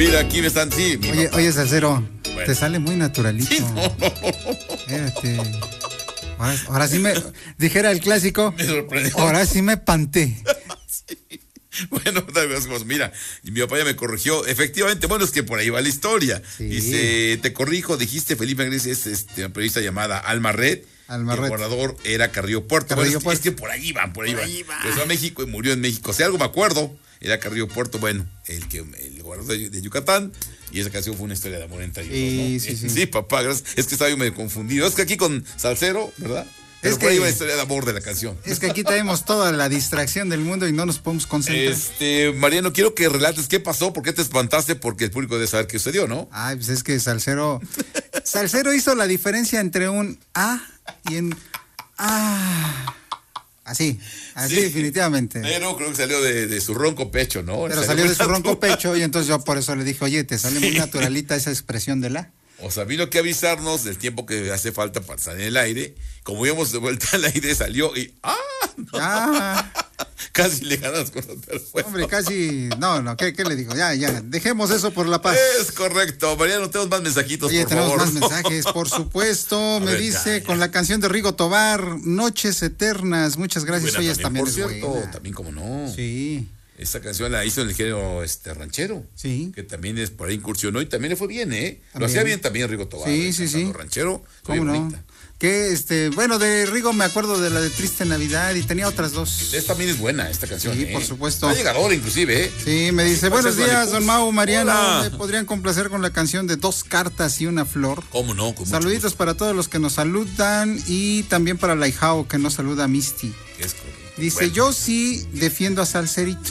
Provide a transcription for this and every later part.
Mira, aquí me están, sí. Oye, Salsero, Bueno. te sale muy naturalito. Sí, no. Espérate. Ahora sí me, dijera el clásico, Me sorprendió. ahora sí me panté. Bueno, mira, mi papá ya me corrigió. Efectivamente, bueno, es que por ahí va la historia. Sí. Dice, te corrijo, dijiste Felipe Iglesias es una periodista llamada Alma Red. Alma El Red. guardador era Carrillo Puerto. Carrillo Bueno, es que por ahí van. ahí va. Empezó a México y murió en México. Si algo me acuerdo, era Carrillo Puerto, bueno, el guardador de Yucatán. Y esa canción fue una historia de amor entre ellos, ¿no? Sí. Sí, papá, gracias. Es que estaba yo medio confundido. Es que aquí con Salsero, ¿verdad? Pero Es por ahí que- va la historia de amor de la canción. Es que aquí tenemos toda la distracción del mundo y no nos podemos concentrar. Mariano, quiero que relates qué pasó, por qué te espantaste, porque el público debe saber qué sucedió, ¿no? Ay, pues es que Salsero hizo la diferencia entre un A y un A. Así Sí. definitivamente. Pero creo que salió de su ronco pecho, ¿no? Pero salió de su muy ronco natural. pecho y entonces yo por eso le dije, oye, te sale muy naturalita esa expresión de la. O sea, vino que avisarnos del tiempo que hace falta para salir en el aire. Como íbamos de vuelta al aire, salió y no, Ah, casi le ganas con los pero hombre, casi. No, ¿qué le digo? Ya, dejemos eso por la paz. Es correcto. Mariano, tenemos más mensajitos, Oye, por tenemos favor. más mensajes, por supuesto. Me ver, dice ya. con la canción de Rigo Tobar, Noches Eternas. Muchas gracias. Buena Oye, también por es cierto, buena. también como no. Sí, Esa canción la hizo en el género ranchero. sí. Que también es por ahí incursionó y también le fue bien, ¿eh? Lo También. hacía bien también Rigo Tobar. Sí, sí, cantando sí. ranchero. ¿Cómo muy no? bonita. Que bueno, de Rigo me acuerdo de la de Triste Navidad y tenía otras dos. Esta también es buena, esta canción. Sí, por supuesto. Está llegadora inclusive, ¿eh? Sí, me dice, buenos Pues es días, Malipus. don Mau, Mariano. Hola. ¿Me podrían complacer con la canción de Dos cartas y una flor? ¿Cómo no? Con mucho Saluditos gusto. para todos los que nos saludan y también para la Ijao que nos saluda a Misty. Es correcto. Dice, Bueno, yo sí defiendo a Salserito.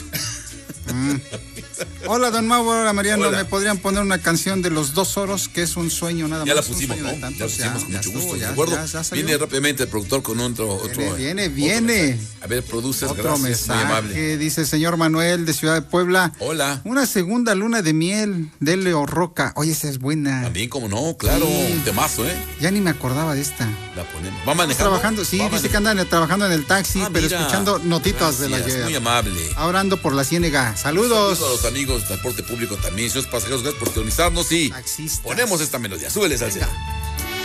Hola, don Mau, hola, Mariano. Hola. ¿Me podrían poner una canción de Los Dos Oros, que es un sueño nada ya más? la un pusimos, sueño ¿no? de Ya la tantos. pusimos con mucho estuvo, gusto, ¿de ya acuerdo? salió. Viene rápidamente el productor con otro. Viene. mensaje. A ver, produces, Otro gracias, mensaje, muy amable. dice el señor Manuel de Ciudad de Puebla. Hola. Una segunda luna de miel de Leo Roca. Oye, esa es buena. También, como no, claro, Sí. un temazo, ¿eh? Ya ni me acordaba de esta. La ponemos. ¿Va Estamos manejando? trabajando, sí, Va dice que andan trabajando en el taxi, Ah, pero mira. escuchando notitas de la Gracias, muy ayer. amable. Ahora ando por la Ciénega. Saludos Saludos. a los amigos del transporte público también, señores pasajeros, gracias por sintonizarnos y Taxistas. ponemos esta melodía. Súbele, Salsero.